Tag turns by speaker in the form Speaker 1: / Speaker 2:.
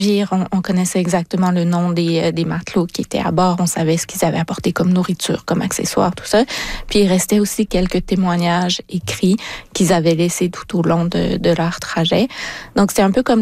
Speaker 1: On connaissait exactement le nom des matelots qui étaient à bord. On savait ce qu'ils avaient apporté comme nourriture, comme accessoires, tout ça. Puis il restait aussi quelques témoignages écrits qu'ils avaient laissés tout au long de leur trajet. Donc c'est un peu comme